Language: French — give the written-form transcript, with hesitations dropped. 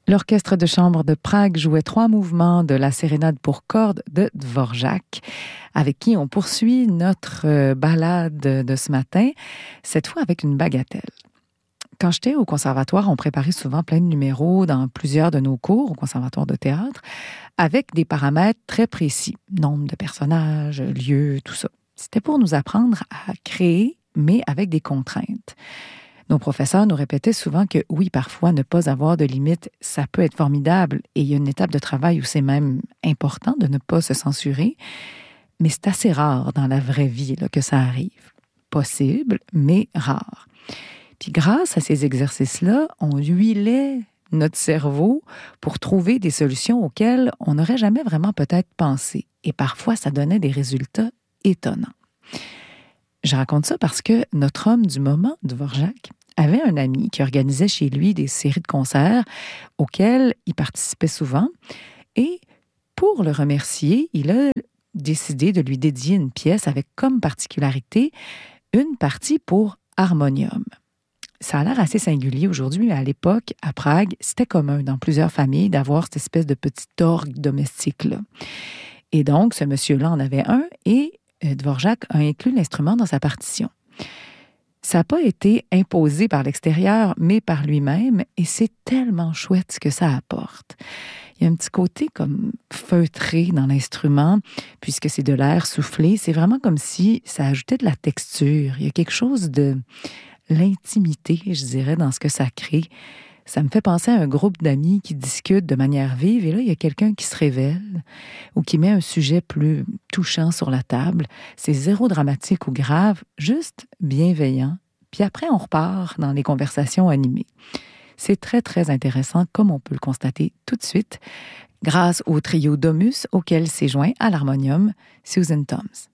L'orchestre de chambre de Prague jouait 3 mouvements de la sérénade pour cordes de Dvorak, avec qui on poursuit notre balade de ce matin, cette fois avec une bagatelle. Quand j'étais au conservatoire, on préparait souvent plein de numéros dans plusieurs de nos cours au conservatoire de théâtre, avec des paramètres très précis, nombre de personnages, lieux, tout ça. C'était pour nous apprendre à créer, mais avec des contraintes. Nos professeurs nous répétaient souvent que oui, parfois, ne pas avoir de limites, ça peut être formidable et il y a une étape de travail où c'est même important de ne pas se censurer, mais c'est assez rare dans la vraie vie là, que ça arrive. Possible, mais rare. Puis grâce à ces exercices-là, on huilait notre cerveau pour trouver des solutions auxquelles on n'aurait jamais vraiment peut-être pensé. Et parfois, ça donnait des résultats étonnants. Je raconte ça parce que notre homme du moment, Dvorak, avait un ami qui organisait chez lui des séries de concerts auxquels il participait souvent. Et pour le remercier, il a décidé de lui dédier une pièce avec comme particularité une partie pour harmonium. Ça a l'air assez singulier aujourd'hui, mais à l'époque, à Prague, c'était commun dans plusieurs familles d'avoir cette espèce de petit orgue domestique-là. Et donc, ce monsieur-là en avait un et Dvorak a inclus l'instrument dans sa partition. Ça n'a pas été imposé par l'extérieur, mais par lui-même, et c'est tellement chouette ce que ça apporte. Il y a un petit côté comme feutré dans l'instrument, puisque c'est de l'air soufflé. C'est vraiment comme si ça ajoutait de la texture. Il y a quelque chose de l'intimité, je dirais, dans ce que ça crée. Ça me fait penser à un groupe d'amis qui discutent de manière vive, et là, il y a quelqu'un qui se révèle ou qui met un sujet plus touchant sur la table. C'est zéro dramatique ou grave, juste bienveillant. Puis après, on repart dans les conversations animées. C'est très, très intéressant, comme on peut le constater tout de suite, grâce au trio Domus auquel s'est joint à l'harmonium Susan Toms.